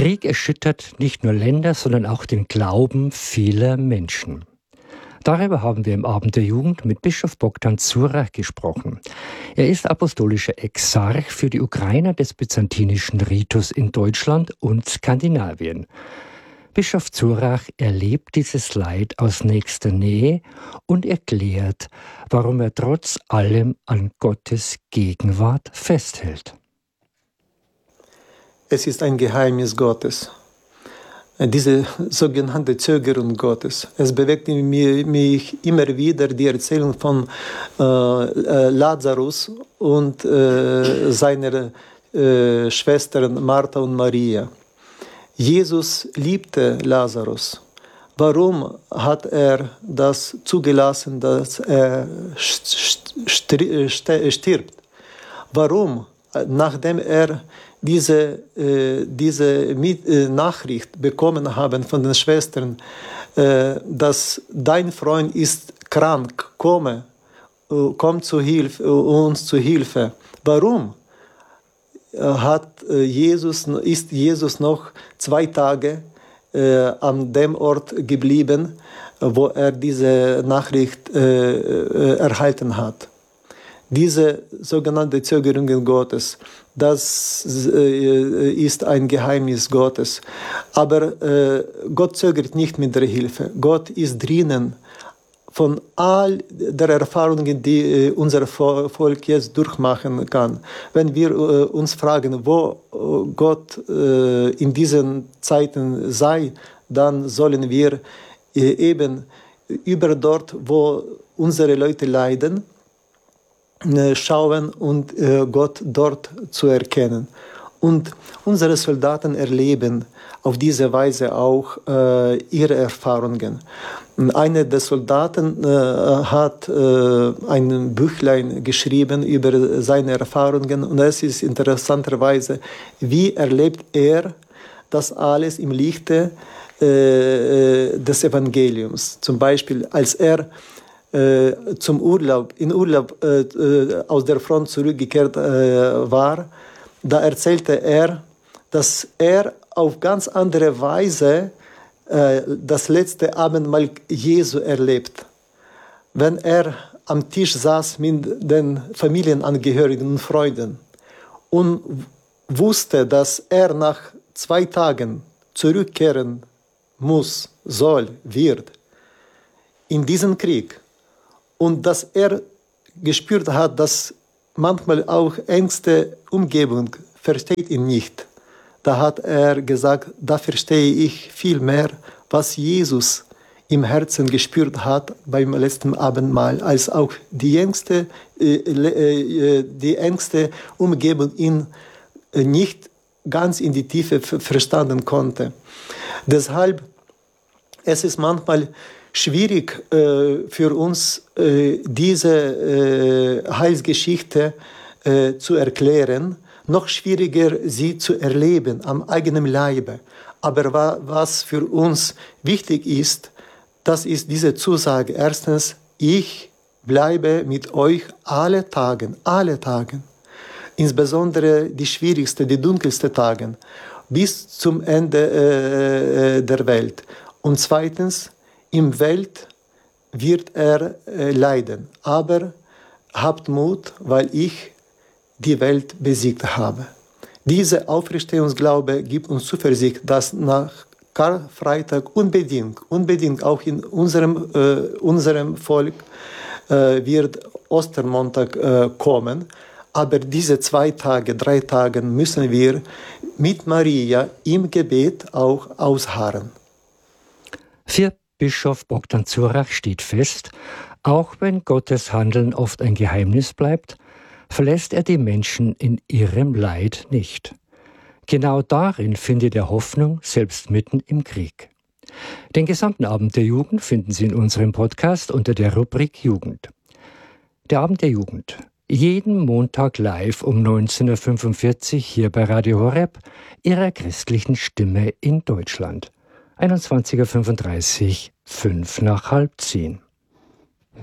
Krieg erschüttert nicht nur Länder, sondern auch den Glauben vieler Menschen. Darüber haben wir im Abend der Jugend mit Bischof Bogdan Zurach gesprochen. Er ist apostolischer Exarch für die Ukrainer des byzantinischen Ritus in Deutschland und Skandinavien. Bischof Zurach erlebt dieses Leid aus nächster Nähe und erklärt, warum er trotz allem an Gottes Gegenwart festhält. Es ist ein Geheimnis Gottes, diese sogenannte Zögerung Gottes. Es bewegt mich immer wieder die Erzählung von Lazarus und seiner Schwestern Martha und Maria. Jesus liebte Lazarus. Warum hat er das zugelassen, dass er stirbt? Warum, nachdem er diese Nachricht bekommen haben von den Schwestern, dass dein Freund ist krank, komm uns zu Hilfe. Warum ist Jesus noch 2 Tage an dem Ort geblieben, wo er diese Nachricht erhalten hat? Diese sogenannte Zögerung Gottes, das ist ein Geheimnis Gottes. Aber Gott zögert nicht mit der Hilfe. Gott ist drinnen von all der Erfahrungen, die unser Volk jetzt durchmachen kann. Wenn wir uns fragen, wo Gott in diesen Zeiten sei, dann sollen wir eben über dort, wo unsere Leute leiden, schauen und Gott dort zu erkennen. Und unsere Soldaten erleben auf diese Weise auch ihre Erfahrungen. Einer der Soldaten hat ein Büchlein geschrieben über seine Erfahrungen und es ist interessanterweise, wie erlebt er das alles im Lichte des Evangeliums. Zum Beispiel, als er in Urlaub aus der Front zurückgekehrt war, da erzählte er, dass er auf ganz andere Weise das letzte Abendmahl Jesu erlebt. Wenn er am Tisch saß mit den Familienangehörigen und Freunden und wusste, dass er nach 2 Tagen zurückkehren muss, wird in diesen Krieg, und dass er gespürt hat, dass manchmal auch engste Umgebung versteht ihn nicht. Da hat er gesagt, da verstehe ich viel mehr, was Jesus im Herzen gespürt hat beim letzten Abendmahl, als auch die engste Umgebung ihn nicht ganz in die Tiefe verstanden konnte. Deshalb es ist manchmal schwierig für uns, diese Heilsgeschichte zu erklären, noch schwieriger, sie zu erleben am eigenen Leibe. Aber was für uns wichtig ist, das ist diese Zusage. Erstens, ich bleibe mit euch alle Tage, insbesondere die schwierigsten, die dunkelsten Tage, bis zum Ende der Welt. Und zweitens, im Welt wird er leiden, aber habt Mut, weil ich die Welt besiegt habe. Dieser Auferstehungsglaube gibt uns Zuversicht, dass nach Karfreitag unbedingt auch in unserem Volk wird Ostermontag kommen. Aber diese 2 Tage, 3 Tage müssen wir mit Maria im Gebet auch ausharren. Für Bischof Bogdan Zurach steht fest, auch wenn Gottes Handeln oft ein Geheimnis bleibt, verlässt er die Menschen in ihrem Leid nicht. Genau darin findet er Hoffnung, selbst mitten im Krieg. Den gesamten Abend der Jugend finden Sie in unserem Podcast unter der Rubrik Jugend. Der Abend der Jugend. Jeden Montag live um 19.45 Uhr hier bei Radio Horeb, Ihrer christlichen Stimme in Deutschland. 21.35 Uhr, 5 nach halb 10.